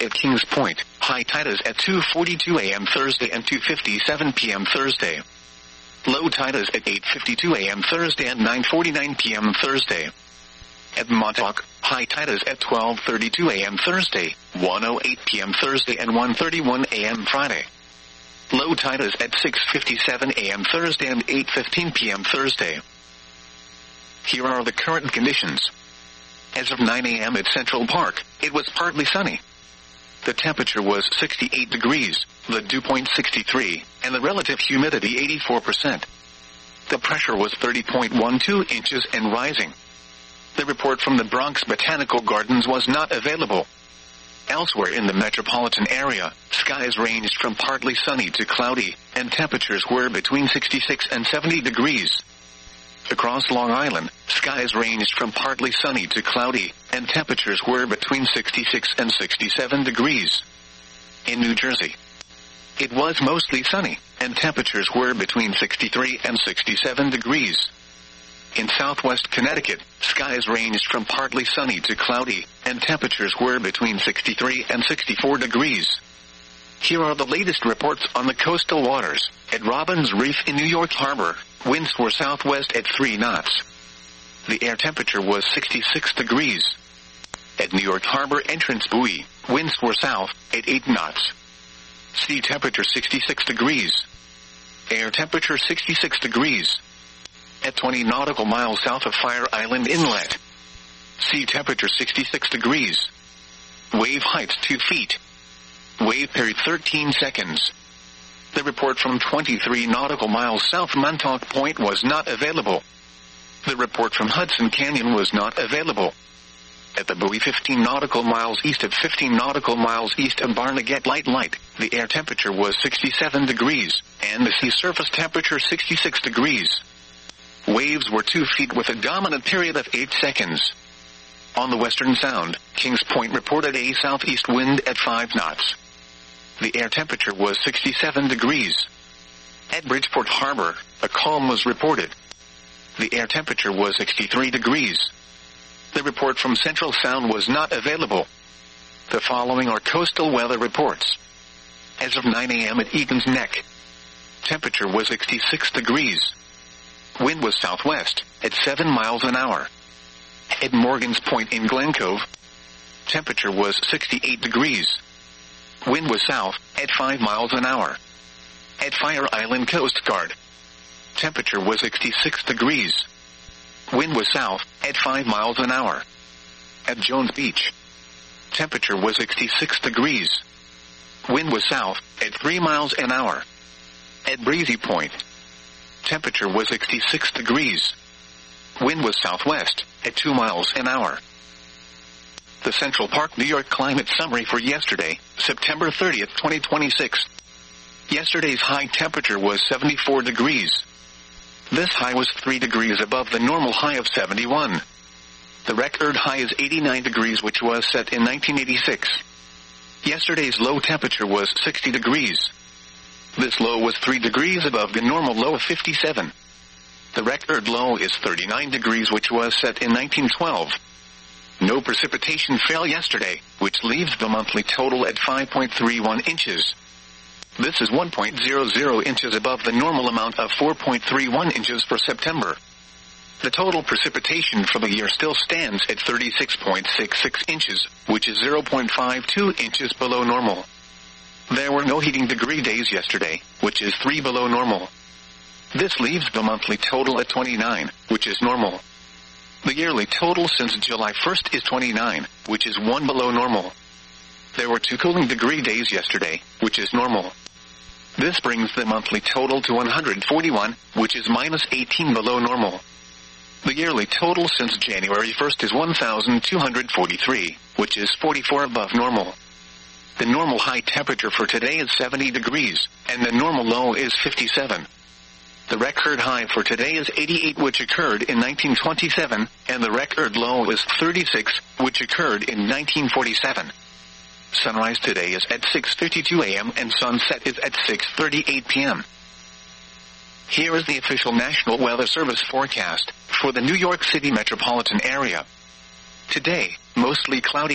at Kings Point. High tide is at 2:42 a.m. Thursday and 2:57 p.m. Thursday. Low tide is at 8:52 a.m. Thursday and 9:49 p.m. Thursday. At Montauk, high tide is at 12:32 a.m. Thursday, 1:08 p.m. Thursday and 1:31 a.m. Friday. Low tide is at 6:57 a.m. Thursday and 8:15 p.m. Thursday. Here are the current conditions. As of 9 a.m. at Central Park, it was partly sunny. The temperature was 68 degrees, the dew point 63, and the relative humidity 84%. The pressure was 30.12 inches and rising. The report from the Bronx Botanical Gardens was not available. Elsewhere in the metropolitan area, skies ranged from partly sunny to cloudy, and temperatures were between 66 and 70 degrees. Across Long Island, skies ranged from partly sunny to cloudy, and temperatures were between 66 and 67 degrees. In New Jersey, it was mostly sunny, and temperatures were between 63 and 67 degrees. In southwest Connecticut, skies ranged from partly sunny to cloudy, and temperatures were between 63 and 64 degrees. Here are the latest reports on the coastal waters. At Robbins Reef in New York Harbor, winds were southwest at 3 knots. The air temperature was 66 degrees. At New York Harbor Entrance Buoy, winds were south at 8 knots. Sea temperature 66 degrees. Air temperature 66 degrees. At 20 nautical miles south of Fire Island Inlet, sea temperature 66 degrees. Wave height 2 feet. Wave period 13 seconds. The report from 23 nautical miles south Montauk Point was not available. The report from Hudson Canyon was not available. At the buoy 15 nautical miles east of Barnegat Light, the air temperature was 67 degrees, and the sea surface temperature 66 degrees. Waves were 2 feet with a dominant period of 8 seconds. On the Western Sound, Kings Point reported a southeast wind at 5 knots. The air temperature was 67 degrees. At Bridgeport Harbor, a calm was reported. The air temperature was 63 degrees. The report from Central Sound was not available. The following are coastal weather reports. As of 9 a.m. at Egan's Neck, temperature was 66 degrees. Wind was southwest at 7 miles an hour. At Morgan's Point in Glen Cove, temperature was 68 degrees. Wind was south at 5 miles an hour. At Fire Island Coast Guard, temperature was 66 degrees. Wind was south at 5 miles an hour. At Jones Beach, temperature was 66 degrees. Wind was south at 3 miles an hour. At Breezy Point, temperature was 66 degrees. Wind was southwest at 2 miles an hour. The Central Park, New York climate summary for yesterday, September 30th, 2026. Yesterday's high temperature was 74 degrees. This high was 3 degrees above the normal high of 71. The record high is 89 degrees, which was set in 1986. Yesterday's low temperature was 60 degrees. This low was 3 degrees above the normal low of 57. The record low is 39 degrees, which was set in 1912. No precipitation fell yesterday, which leaves the monthly total at 5.31 inches. This is 1.00 inches above the normal amount of 4.31 inches for September. The total precipitation for the year still stands at 36.66 inches, which is 0.52 inches below normal. There were no heating degree days yesterday, which is 3 below normal. This leaves the monthly total at 29, which is normal. The yearly total since July 1st is 29, which is 1 below normal. There were 2 cooling degree days yesterday, which is normal. This brings the monthly total to 141, which is minus 18 below normal. The yearly total since January 1st is 1,243, which is 44 above normal. The normal high temperature for today is 70 degrees, and the normal low is 57. The record high for today is 88, which occurred in 1927, and the record low is 36, which occurred in 1947. Sunrise today is at 6:52 a.m. and sunset is at 6:38 p.m. Here is the official National Weather Service forecast for the New York City metropolitan area. Today, mostly cloudy.